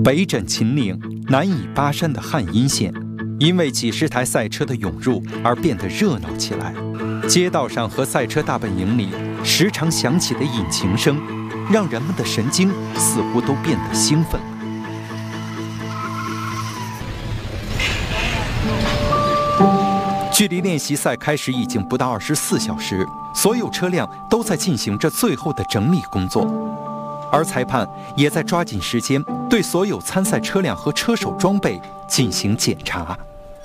北枕秦岭，南倚巴山的汉阴县，因为几十台赛车的涌入而变得热闹起来。街道上和赛车大本营里时常响起的引擎声，让人们的神经似乎都变得兴奋。距离练习赛开始已经不到24小时，所有车辆都在进行着最后的整理工作，而裁判也在抓紧时间对所有参赛车辆和车手装备进行检查。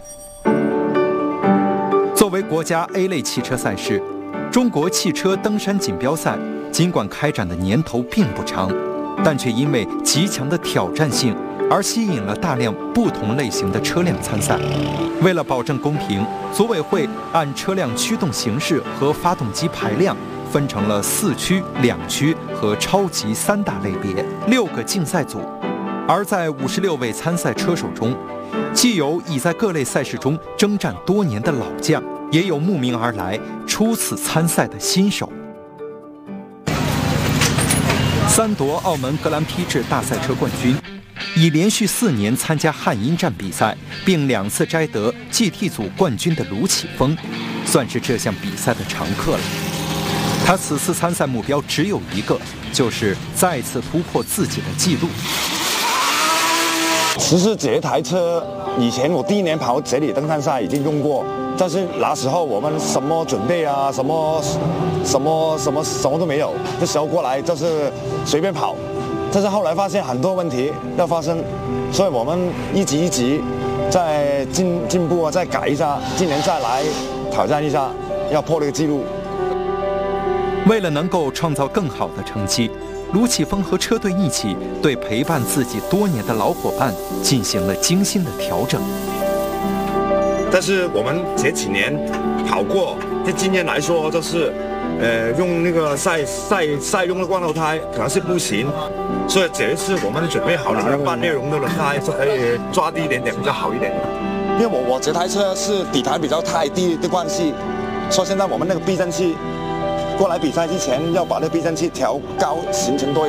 作为国家 A 类汽车赛事，中国汽车登山锦标赛尽管开展的年头并不长，但却因为极强的挑战性而吸引了大量不同类型的车辆参赛。为了保证公平，组委会按车辆驱动形式和发动机排量分成了4驱、2驱和超级3大类别，6个竞赛组。而在56位参赛车手中，既有已在各类赛事中征战多年的老将，也有慕名而来初次参赛的新手。3夺澳门格兰披治大赛车冠军，已连续4年参加汉阴站比赛，并2次摘得 GT 组冠军的卢启峰，算是这项比赛的常客了。他此次参赛目标只有一个，就是再次突破自己的纪录。 其实这台车以前我第1年跑这里登山赛已经用过，但是那时候我们什么准备啊，什么都没有，这时候过来就是随便跑。但是后来发现很多问题要发生，所以我们一级一级再进步啊，再改一下，今年再来挑战一下，要破这个记录。 为了能够创造更好的成绩，卢启峰和车队一起对陪伴自己多年的老伙伴进行了精心的调整。 但是我们这几年跑过，这经验来说，就是用那个赛用的光头胎可能是不行，所以这一次我们准备好了半内容的轮胎，就可以抓低一点点比较好一点。因为我这台车是底盘比较太低的关系，所以现在我们那个避震器过来比赛之前要把那个避震器调高，形成多一点。